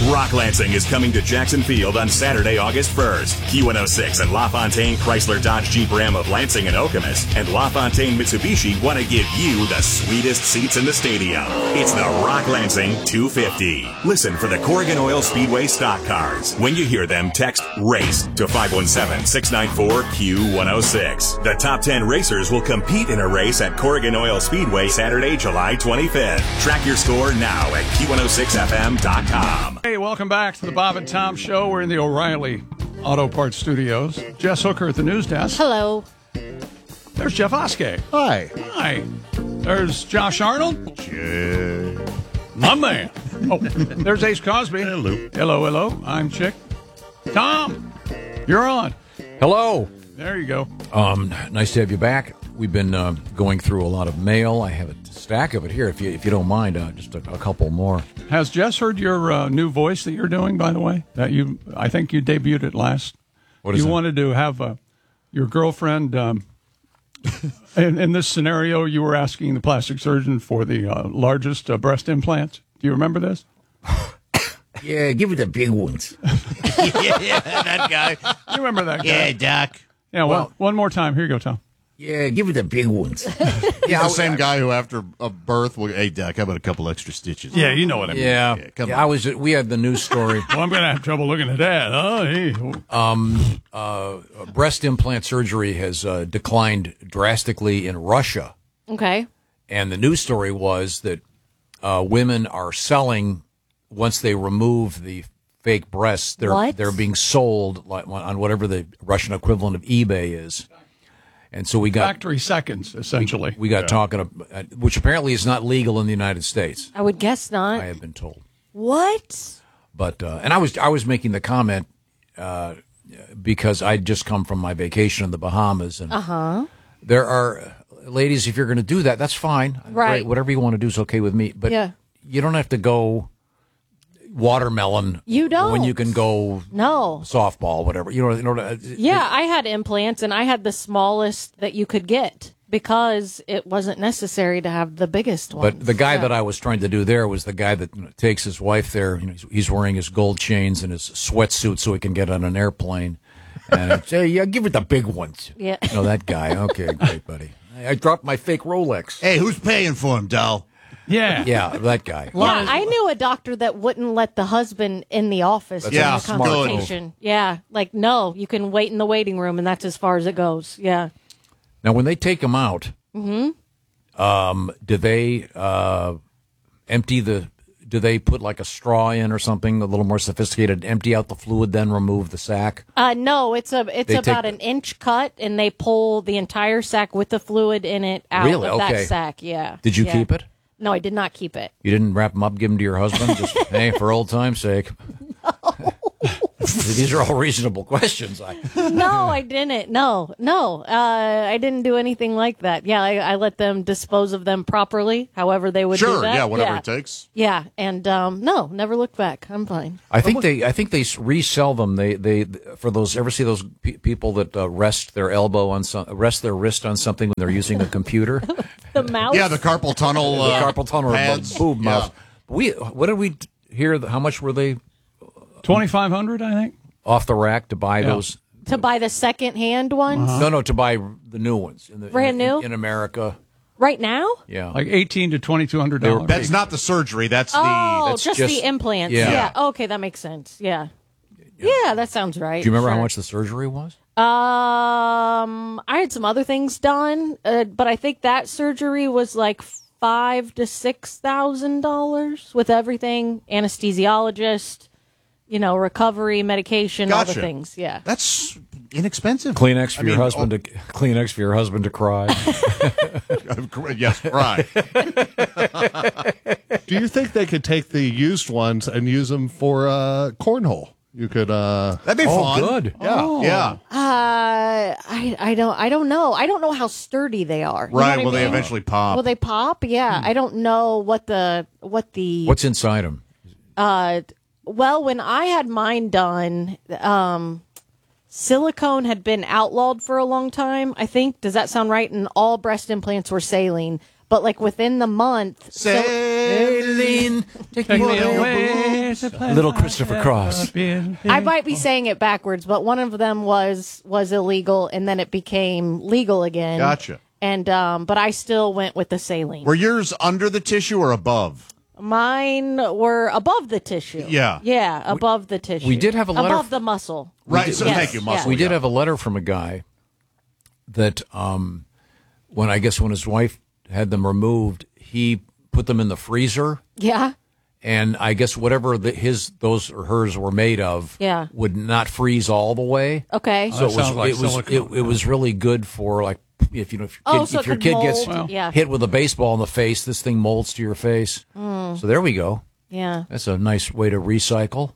Rock Lansing is coming to Jackson Field on Saturday, August 1st. Q106 and LaFontaine Chrysler Dodge Jeep Ram of Lansing and Okemos and LaFontaine Mitsubishi want to give you the sweetest seats in the stadium. It's the Rock Lansing 250. Listen for the Corrigan Oil Speedway stock cars. When you hear them, text RACE to 517-694-Q106. The top 10 racers will compete in a race at Corrigan Oil Speedway Saturday, July 25th. Track your score now at Q106FM.com. Hey, welcome back to the Bob and Tom Show. We're in the O'Reilly Auto Parts Studios. Jess Hooker at the news desk. Hello. There's Jeff Oskey. Hi. Hi. There's Josh Arnold. My man. Oh, there's Ace Cosby. Hello. Hello. I'm Chick. Tom, you're on. Hello. There you go. Nice to have you back. We've been going through a lot of mail. I have a stack of it here. If you don't mind, just a couple more. Has Jess heard your new voice that you're doing? By the way, I think you debuted it last. What is you it? wanted to have your girlfriend? In this scenario, you were asking the plastic surgeon for the largest breast implants. Do you remember this? Yeah, give it the big ones. yeah, that guy. You remember that guy? Yeah, Doc. Yeah, well, one more time. Here you go, Tom. Yeah, give it the big ones. Yeah, the same guy who after a birth will, hey, Doc, how about a couple extra stitches? Yeah, you know what I mean. Yeah, come on. We had the news story. Well, I'm going to have trouble looking at that. Oh, hey. Breast implant surgery has declined drastically in Russia. Okay. And the news story was that women are selling, once they remove the fake breasts, they're being sold on whatever the Russian equivalent of eBay is. And so we got factory seconds, essentially. We got talking about, which apparently is not legal in the United States. I would guess not. I have been told. What? But and I was making the comment because I'd just come from my vacation in the Bahamas, and there are ladies. If you're going to do that, that's fine. Right. Whatever you want to do is okay with me. But you don't have to go watermelon. You don't. When you can go softball, whatever. Yeah, I had implants, and I had the smallest that you could get because it wasn't necessary to have the biggest ones. But the guy that I was trying to do there was the guy that takes his wife there. He's wearing his gold chains and his sweatsuit so he can get on an airplane. And I'd say, yeah, give it the big ones. Yeah. That guy. Okay, great, buddy. I dropped my fake Rolex. Hey, who's paying for him, doll? Yeah. Yeah, that guy. Yeah, I knew a doctor that wouldn't let the husband in the office during the consultation. Yeah, no, you can wait in the waiting room, and that's as far as it goes. Yeah. Now, when they take them out, do they do they put like a straw in or something, a little more sophisticated, empty out the fluid, then remove the sac? No, it's about an inch cut, and they pull the entire sac with the fluid in it out of that sac. Yeah. Did you keep it? No, I did not keep it. You didn't wrap them up, give them to your husband? Just, hey, for old time's sake. No. These are all reasonable questions. No, I didn't. No. I didn't do anything like that. Yeah, I let them dispose of them properly, however they would do that. Yeah, whatever it takes. Yeah, and no, never looked back. I'm fine. I think they resell them. They for those, ever see those people that rest their wrist on something when they're using a computer? The mouse. Yeah, the carpal tunnel. The carpal tunnel pads. Boob mouse. What did we hear? How much were they? $2,500, I think. Off the rack to buy those? To buy the second-hand ones? No, to buy the new ones. Brand new? In America. Right now? Yeah. Like $1,800 to $2,200. That's not the surgery. That's just the implants. Yeah. Okay, that makes sense. Yeah. Yeah, that sounds right. Do you remember how much the surgery was? I had some other things done, but I think that surgery was like $5,000 to $6,000 with everything, anesthesiologist, recovery, medication, all the things. Yeah, that's inexpensive. Kleenex for your husband to cry. Yes, cry. Do you think they could take the used ones and use them for cornhole? You could. That'd be fun. Good. Yeah, yeah. I don't know. I don't know how sturdy they are. Right. Will they eventually pop? Will they pop? Yeah. I don't know what the. What's inside them? Well, when I had mine done, silicone had been outlawed for a long time, I think. Does that sound right? And all breast implants were saline. But like within the month, Sailing, take me away, little Christopher Cross. I might be saying it backwards, but one of them was illegal, and then it became legal again. Gotcha. And but I still went with the saline. Were yours under the tissue or above? Mine were above the tissue. Yeah. Above the tissue. We did have a letter above the muscle. Right. So Yes, thank you, muscle. We did have a letter from a guy that when his wife had them removed, he put them in the freezer. Yeah. And I guess whatever those or hers were made of would not freeze all the way. Okay. So it was really good for like if your kid gets hit with a baseball in the face, this thing molds to your face. So there we go. Yeah. That's a nice way to recycle.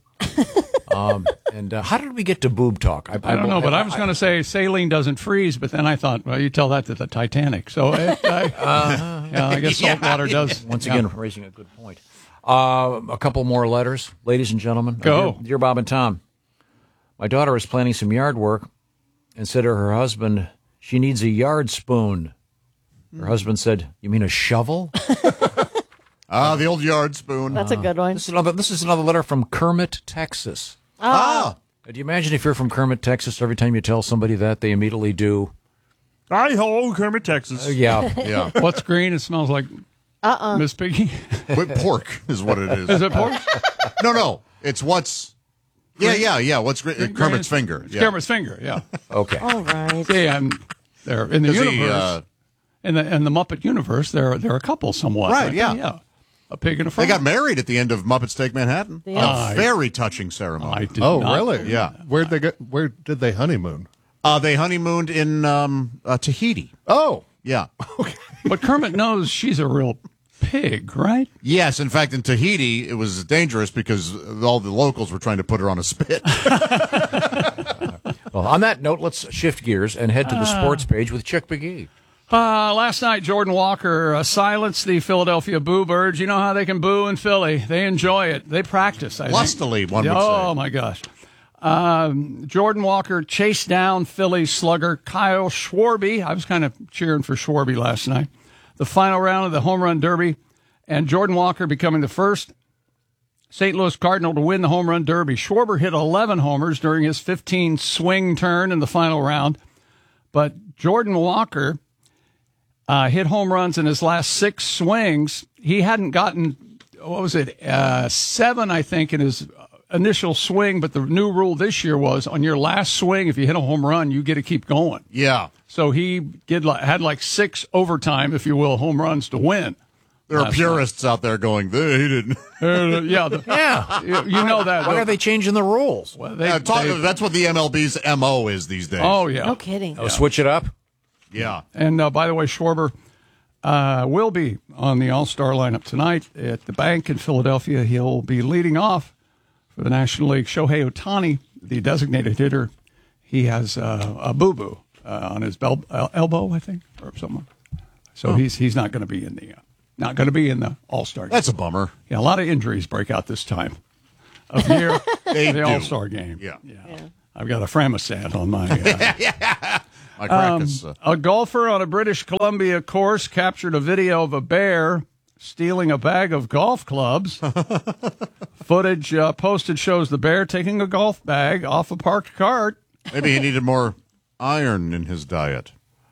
And how did we get to boob talk? I don't know, but I was going to say saline doesn't freeze, but then I thought, well, you tell that to the Titanic. So I guess salt water does. Once again, raising a good point. A couple more letters, ladies and gentlemen. Go. Dear Bob and Tom, my daughter is planning some yard work and said to her husband, she needs a yard spoon. Her husband said, you mean a shovel? The old yard spoon. That's a good one. This is another letter from Kermit, Texas. Ah. Do you imagine if you're from Kermit, Texas, every time you tell somebody that, they immediately do? Hi ho, Kermit, Texas. Yeah. What's green? It smells like Miss Piggy. Pork is what it is. Is it pork? No. It's what's... Yeah. What's green? Kermit's finger. It's Kermit's finger, yeah. Okay. All right. See, I'm there in the universe. In the Muppet universe, there are a couple somewhat. Right, yeah. A pig and a frog. They got married at the end of Muppets Take Manhattan. A very touching ceremony. I did not. Really? Yeah. Where did they honeymoon? They honeymooned in Tahiti. Oh. Yeah. But Kermit knows she's a real pig, right? Yes. In fact, in Tahiti, it was dangerous because all the locals were trying to put her on a spit. Well, on that note, let's shift gears and head to the sports page with Chick McGee. Last night, Jordan Walker silenced the Philadelphia Boo Birds. You know how they can boo in Philly. They enjoy it. They practice. Lustily, one would say. Oh, my gosh. Jordan Walker chased down Philly slugger Kyle Schwarber. I was kind of cheering for Schwarber last night. The final round of the Home Run Derby, and Jordan Walker becoming the first St. Louis Cardinal to win the Home Run Derby. Schwarber hit 11 homers during his 15-swing turn in the final round, but Jordan Walker hit home runs in his last 6 swings. He hadn't gotten, 7, I think, in his initial swing, but the new rule this year was on your last swing, if you hit a home run, you get to keep going. Yeah. So he had like 6 overtime, if you will, home runs to win. There are purists out there going, he didn't. Yeah. You know that. Why are they changing the rules? Well, that's what the MLB's MO is these days. Oh, yeah. No kidding. Oh, switch it up? Yeah. And by the way, Schwarber will be on the All-Star lineup tonight at the Bank in Philadelphia. He'll be leading off for the National League. Shohei Ohtani, the designated hitter, he has a boo-boo on his elbow, I think, or something. So he's not going to be in the All-Star game. That's a bummer. Yeah, a lot of injuries break out this time of year. The All-Star game. Yeah. I've got a Framisat on my. My crack is, A golfer on a British Columbia course captured a video of a bear stealing a bag of golf clubs. Footage posted shows the bear taking a golf bag off a parked cart. Maybe he needed more iron in his diet.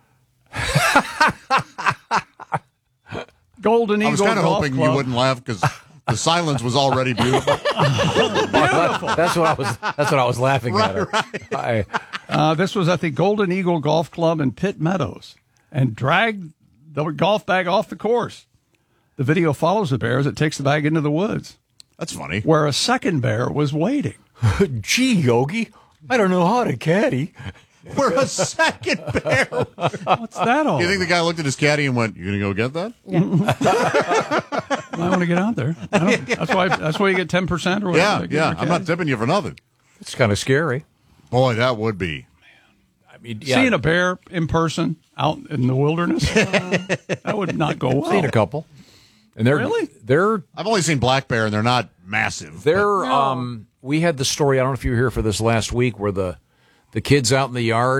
Golden Eagle. I was kind of golf hoping club. you wouldn't laugh because the silence was already beautiful. That's what I was laughing at. Right. This was at the Golden Eagle Golf Club in Pitt Meadows and dragged the golf bag off the course. The video follows the bear as it takes the bag into the woods. That's funny. Where a second bear was waiting. Gee, Yogi, I don't know how to caddy. We're a second bear. What's that all? You think the guy looked at his caddy and went, "You gonna go get that?" I want to get out there. That's why you get 10% or whatever. Yeah. I'm not tipping you for nothing. It's kind of scary. Boy, that would be. I mean, seeing a bear in person out in the wilderness, that would not go well. Seen a couple, and they're really. I've only seen black bear, and they're not massive. We had the story. I don't know if you were here for this last week, where the kids out in the yard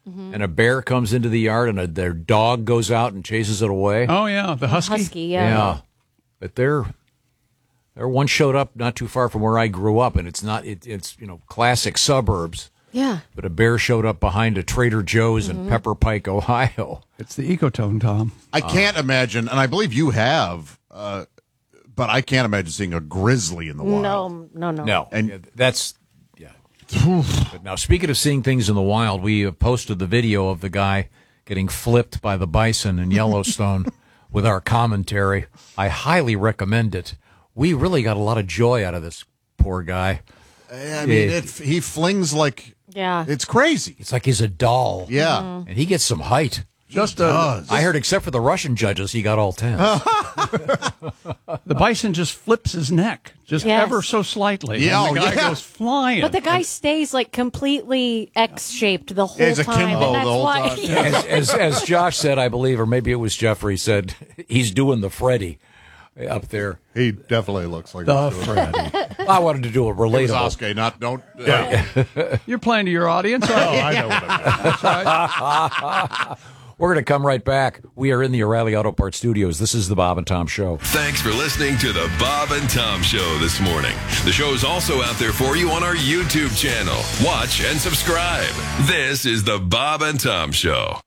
and a bear comes into the yard and their dog goes out and chases it away. Oh, yeah, the husky. Yeah. But there one showed up not too far from where I grew up, and it's classic suburbs. Yeah. But a bear showed up behind a Trader Joe's in Pepper Pike, Ohio. It's the ecotone, Tom. I can't imagine, and I believe you have, but I can't imagine seeing a grizzly in the wild. No. And that's, yeah. But now, speaking of seeing things in the wild, we posted the video of the guy getting flipped by the bison in Yellowstone with our commentary. I highly recommend it. We really got a lot of joy out of this poor guy. I mean, he flings like, it's crazy. It's like he's a doll. Yeah. And he gets some height. I heard, except for the Russian judges, he got all 10. The bison just flips his neck, ever so slightly. Yeah, and the guy goes flying. But the guy stays like completely X-shaped the whole it's time. A Kimbo and that's the whole why, time. As Josh said, I believe, or maybe it was Jeffrey said, he's doing the Freddy up there. He definitely looks like the Freddy. I wanted to do a relatable. Sasuke, don't. You're playing to your audience. I know what I mean. That's right. We're going to come right back. We are in the O'Reilly Auto Parts studios. This is the Bob and Tom Show. Thanks for listening to the Bob and Tom Show this morning. The show is also out there for you on our YouTube channel. Watch and subscribe. This is the Bob and Tom Show.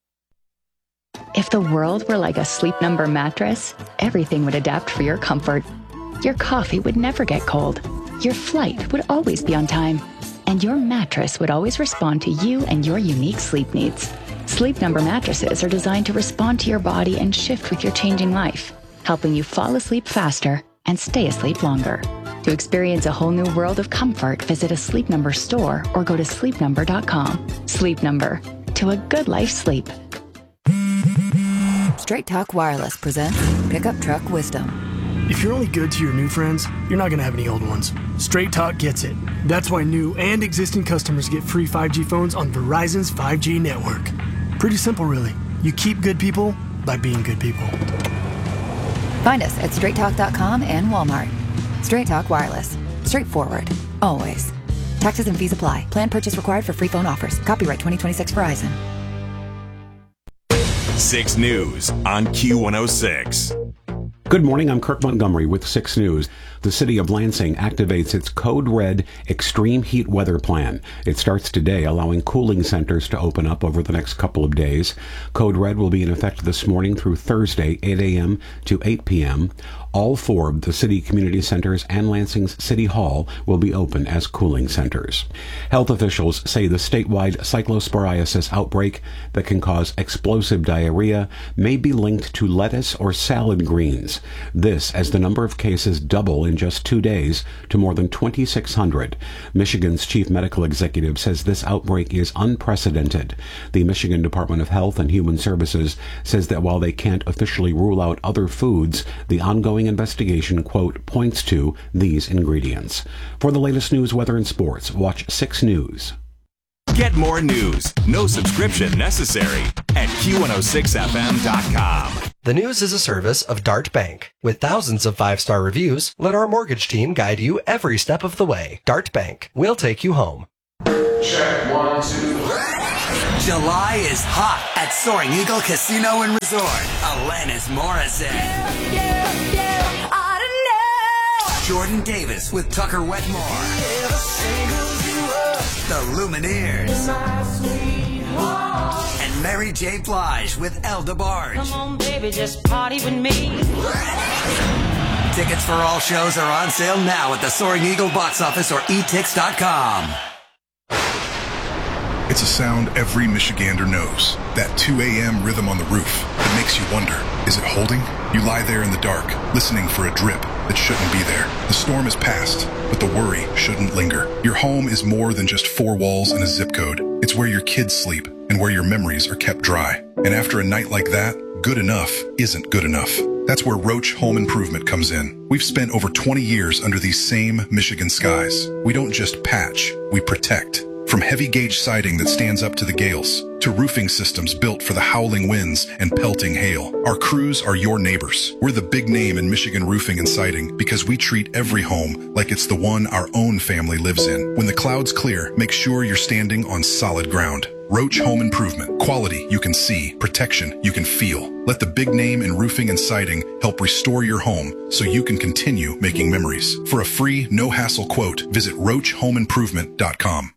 If the world were like a Sleep Number mattress, everything would adapt for your comfort. Your coffee would never get cold. Your flight would always be on time. And your mattress would always respond to you and your unique sleep needs. Sleep Number mattresses are designed to respond to your body and shift with your changing life, helping you fall asleep faster and stay asleep longer. To experience a whole new world of comfort, visit a Sleep Number store or go to sleepnumber.com. Sleep Number. To a good life sleep. Straight Talk Wireless presents Pickup Truck Wisdom. If you're only good to your new friends, you're not going to have any old ones. Straight Talk gets it. That's why new and existing customers get free 5G phones on Verizon's 5G network. Pretty simple, really. You keep good people by being good people. Find us at straighttalk.com and Walmart. Straight Talk Wireless. Straightforward. Always. Taxes and fees apply. Plan purchase required for free phone offers. Copyright 2026 Verizon. 6 News on Q106. Good morning, I'm Kirk Montgomery with 6 News. The city of Lansing activates its Code Red extreme heat weather plan. It starts today, allowing cooling centers to open up over the next couple of days. Code Red will be in effect this morning through Thursday, 8 a.m. to 8 p.m. All 4 of the city community centers and Lansing's City Hall will be open as cooling centers. Health officials say the statewide cyclosporiasis outbreak that can cause explosive diarrhea may be linked to lettuce or salad greens. This as the number of cases double in just 2 days to more than 2,600. Michigan's chief medical executive says this outbreak is unprecedented. The Michigan Department of Health and Human Services says that while they can't officially rule out other foods, the ongoing investigation, quote, points to these ingredients. For the latest news, weather, and sports, watch 6 News. Get more news, no subscription necessary, at Q106FM.com. The News is a service of Dart Bank. With thousands of 5-star reviews, let our mortgage team guide you every step of the way. Dart Bank. We'll take you home. Check 1, 2. July is hot at Soaring Eagle Casino and Resort. Alanis Morissette. I don't know. Jordan Davis with Tucker Wetmore. The Lumineers. And Mary J. Blige with El DeBarge. Come on, baby, just party with me. Tickets for all shows are on sale now at the Soaring Eagle box office or etix.com. It's a sound every Michigander knows. That 2 a.m. rhythm on the roof that makes you wonder, is it holding? You lie there in the dark, listening for a drip that shouldn't be there. The storm is past, but the worry shouldn't linger. Your home is more than just 4 walls and a zip code. It's where your kids sleep and where your memories are kept dry. And after a night like that, good enough isn't good enough. That's where Roach Home Improvement comes in. We've spent over 20 years under these same Michigan skies. We don't just patch, we protect. From heavy gauge siding that stands up to the gales, to roofing systems built for the howling winds and pelting hail, our crews are your neighbors. We're the big name in Michigan roofing and siding because we treat every home like it's the one our own family lives in. When the clouds clear, make sure you're standing on solid ground. Roach Home Improvement. Quality you can see, protection you can feel. Let the big name in roofing and siding help restore your home so you can continue making memories. For a free, no-hassle quote, visit RoachHomeImprovement.com.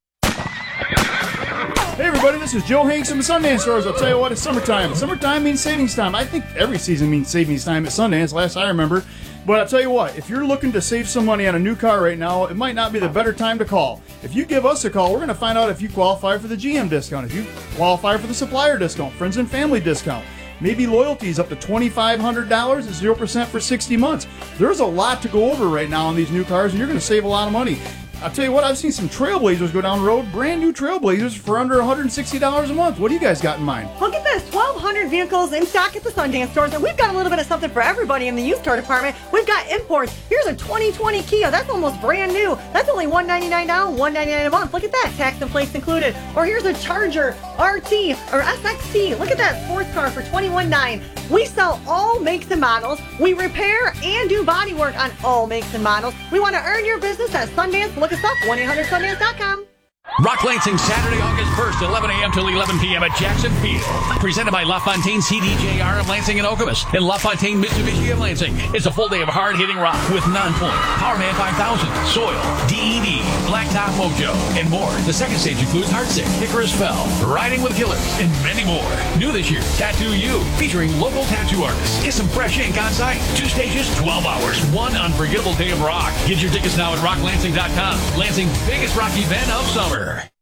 Hey everybody, this is Joe Hanks from the Sundance Stores. I'll tell you what, it's summertime. Summertime means savings time. I think every season means savings time at Sundance, last I remember. But I'll tell you what, if you're looking to save some money on a new car right now, it might not be the better time to call. If you give us a call, we're going to find out if you qualify for the GM discount, if you qualify for the supplier discount, friends and family discount. Maybe loyalties up to $2,500 at 0% for 60 months. There's a lot to go over right now on these new cars, and you're going to save a lot of money. I'll tell you what, I've seen some Trailblazers go down the road, brand new Trailblazers for under $160 a month. What do you guys got in mind? Look at this, 1,200 vehicles in stock at the Sundance Stores, and we've got a little bit of something for everybody in the used car department. We've got imports. Here's a 2020 Kia. That's almost brand new. That's only $199 down, $199 a month. Look at that, tax and plates included. Or here's a Charger RT or SXT. Look at that sports car for $21,900. We sell all makes and models. We repair and do body work on all makes and models. We want to earn your business at Sundance. Look us up, 1-800-Sundance.com. Rock Lansing, Saturday, August 1st, 11 a.m. till 11 p.m. at Jackson Field. Presented by LaFontaine CDJR of Lansing and Okemos and LaFontaine Mitsubishi of Lansing. It's a full day of hard-hitting rock with Nonpoint, Powerman 5000, Soil, DED, Blacktop Mojo, and more. The second stage includes Heartsick, Icarus Fell, Riding with Killers, and many more. New this year, Tattoo You, featuring local tattoo artists. Get some fresh ink on site. 2 stages, 12 hours, one unforgettable day of rock. Get your tickets now at rocklansing.com. Lansing's biggest rock event of summer.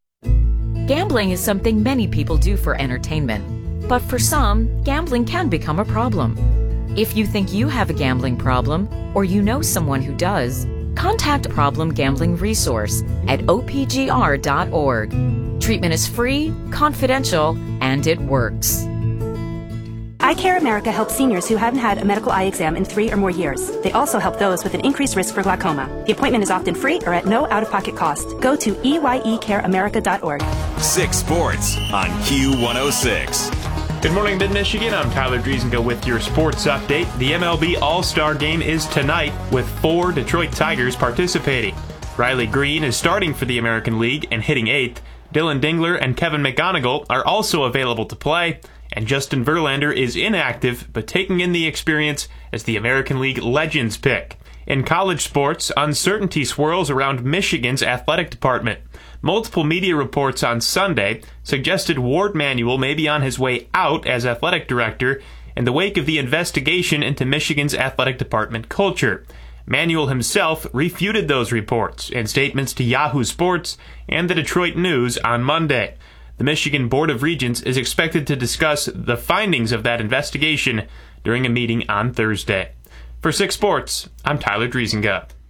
Gambling is something many people do for entertainment, but for some, gambling can become a problem. If you think you have a gambling problem, or you know someone who does, contact Problem Gambling Resource at opgr.org. Treatment is free, confidential, and it works. Eye Care America helps seniors who haven't had a medical eye exam in 3 or more years. They also help those with an increased risk for glaucoma. The appointment is often free or at no out-of-pocket cost. Go to eyecareamerica.org. 6 Sports on Q106. Good morning, Mid-Michigan. I'm Tyler Driesenga with your sports update. The MLB All-Star Game is tonight with 4 Detroit Tigers participating. Riley Green is starting for the American League and hitting 8th. Dylan Dingler and Kevin McGonigal are also available to play. And Justin Verlander is inactive, but taking in the experience as the American League Legends pick. In college sports, uncertainty swirls around Michigan's athletic department. Multiple media reports on Sunday suggested Ward Manuel may be on his way out as athletic director in the wake of the investigation into Michigan's athletic department culture. Manuel himself refuted those reports in statements to Yahoo Sports and the Detroit News on Monday. The Michigan Board of Regents is expected to discuss the findings of that investigation during a meeting on Thursday. For 6 Sports, I'm Tyler Driesenga.